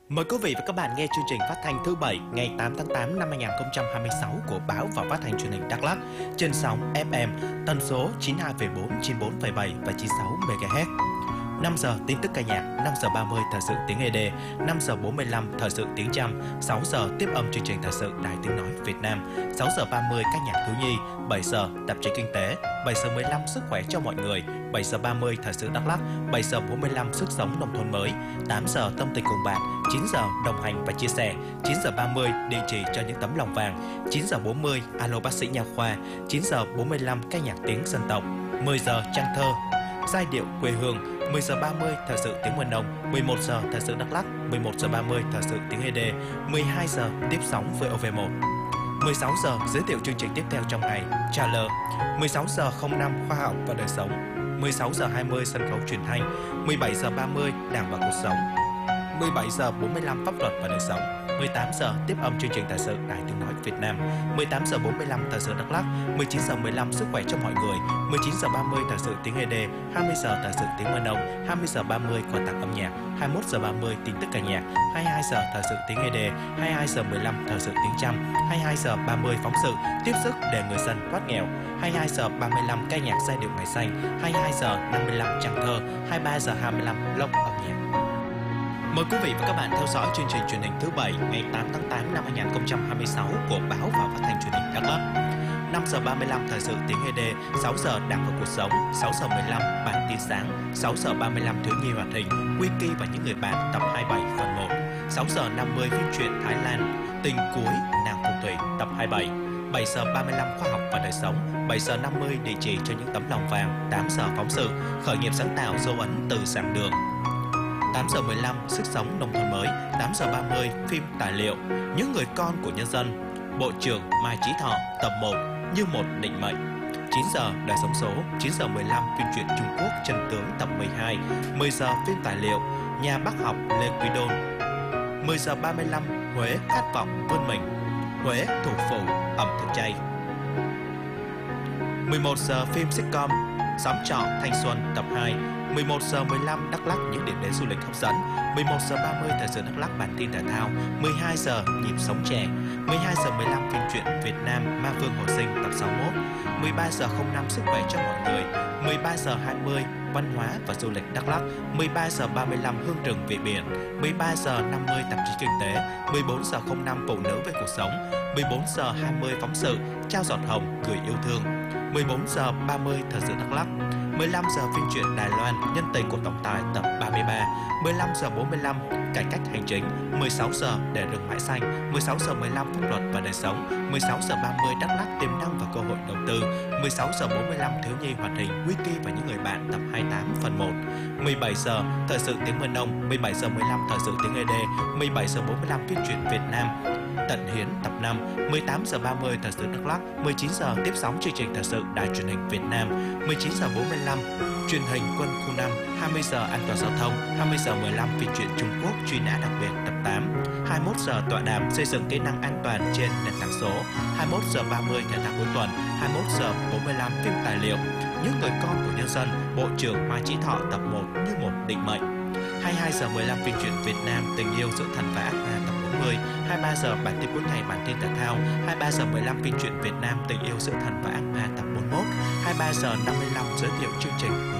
Mời quý vị và các bạn nghe chương trình phát thanh thứ Bảy ngày 8 tháng 8 năm 2026 của Báo và Phát thanh Truyền hình Đắk Lắk trên sóng FM tần số 92,4, 94,7 và 96 MHz. 5 giờ tin tức ca nhạc, 5 giờ 30 thời sự tiếng ED, 5 giờ 45 thời sự tiếng Chăm, 6 giờ tiếp âm chương trình thời sự Đài Tiếng nói Việt Nam, 6 giờ 30 ca nhạc thiếu nhi, 7 giờ tạp chí kinh tế, 7 giờ 15 sức khỏe cho mọi người, 7 giờ 30 thời sự Đắk Lắk, 7 giờ 45 sức sống nông thôn mới, 8 giờ tâm tình cùng bạn, 9 giờ đồng hành và chia sẻ, 9 giờ 30 địa chỉ cho những tấm lòng vàng, 9 giờ 40 alo bác sĩ nha khoa, 9 giờ 45 ca nhạc tiếng dân tộc, 10 giờ trang thơ, giai điệu quê hương, 10 giờ 30 thời sự tiếng Mân Nông, 11 giờ thời sự Đắk Lắk, 11 giờ 30 thời sự tiếng ED, 12 giờ tiếp sóng với OV1. 16 giờ giới thiệu chương trình tiếp theo trong ngày, trả lời. 16 giờ 05 khoa học và đời sống, 16 giờ 20 sân khấu truyền thanh, 17 giờ 30 Đảng và cuộc sống, 17 giờ 45 pháp luật và đời sống, 18 giờ tiếp âm chương trình thời sự Đài Tiếng nói Việt Nam, 18 giờ 45 thời sự Đắk Lắk, 19 giờ 15 sức khỏe cho mọi người, 19 giờ 30 thời sự tiếng ED, 20 giờ thời sự tiếng Mân Nông, 20 giờ 30 quà tặng âm nhạc, 21 giờ 30 tin tức ca nhạc, 22 giờ thời sự tiếng ED, 22 giờ 15 thời sự tiếng Chăm, 22 giờ 30 phóng sự tiếp sức để người dân thoát nghèo, 22 giờ 35 ca nhạc giai điệu ngày xanh, 22 giờ 55 trang thơ, 23 giờ 25 lộc âm nhạc. Mời quý vị và các bạn theo dõi chương trình truyền hình thứ Bảy ngày 8 tháng 8 năm 2026 của Báo và Phát thanh Truyền hình Đắk Lắk. 5 giờ 35 thời sự tiếng ED, 6 giờ Đảng và cuộc sống, 6 giờ 15 bản tin sáng, 6 giờ 35 thiếu nhi hoạt hình, Wiki và những người bạn tập 27 phần 1, 6 giờ 50 phim truyện Thái Lan, tình cuối nàng phù thủy tập 27, 7 giờ 35 khoa học và đời sống, 7 giờ 50 địa chỉ cho những tấm lòng vàng, 8 giờ phóng sự, khởi nghiệp sáng tạo dấu ấn từ giảng đường. 8 giờ 15 sức sống nông thôn mới, 8 giờ 30 phim tài liệu, những người con của nhân dân, Bộ trưởng Mai Chí Thọ tập 1 như một định mệnh. 9 giờ đời sống số, 9 giờ 15 phim truyện Trung Quốc Chân tướng tập 12, 10 giờ phim tài liệu Nhà bác học Lê Quý Đôn. 10 giờ 35 Huế khát vọng vươn mình, Huế thủ phủ ẩm thực chay. 11 giờ phim sitcom Xóm trọ thanh xuân tập 2, 11 giờ 15 Đắk Lắk những điểm đến du lịch hấp dẫn, 11 giờ 30 thời sự Đắk Lắk bản tin thể thao, 12 giờ nhịp sống trẻ, 12 giờ 15 phim truyện Việt Nam Ma Vương hồi sinh tập 61, 13 giờ 05 sức khỏe cho mọi người, 13 giờ 20 văn hóa và du lịch Đắk Lắk, 13 giờ 35 hương rừng vị biển, 13 giờ 50 tạp chí kinh tế, 14 giờ 05 phụ nữ về cuộc sống, 14 giờ 20 phóng sự trao giọt hồng gửi yêu thương, 14 giờ 30 thời sự Đắk Lắk, 15 giờ phim truyện Đài Loan nhân tình của tổng tài tập 33, 15 giờ 45 cải cách hành chính, 16 giờ để rừng mãi xanh, 16 giờ 15 pháp luật và đời sống, 16 giờ 30 Đắk Lắk tiềm năng và cơ hội đầu tư, 16 giờ 45 thiếu nhi hoạt hình Wiki và những người bạn tập 28 phần 1, 17 giờ thời sự tiếng Mân Nông, 17 giờ 15 thời sự tiếng ED, 17 giờ 45 phim truyện Việt Nam Tận Hiến tập 5, 18 giờ 30 thời sự Đắk Lắk, 19 giờ tiếp sóng chương trình thời sự Đài Truyền hình Việt Nam, 19 giờ 45 truyền hình Quân khu 5, 20 giờ an toàn giao thông, 20 giờ 15 phim truyện Trung Quốc truy nã đặc biệt tập 8, 21 giờ tọa đàm xây dựng kỹ năng an toàn trên nền tảng số, 21 giờ 30 thể thao cuối tuần, 21 giờ 45 phim tài liệu những người con của nhân dân, Bộ trưởng Mai Chí Thọ tập 1 như một định mệnh, 22 giờ 15 phim truyện Việt Nam tình yêu giữa thần và ác ma tập 40, 23 giờ bản tin cuối ngày bản tin thể thao, 23 giờ 15 phim truyện Việt Nam tình yêu giữa thần và ác ma tập 41, 23 giờ 55 giới thiệu chương trình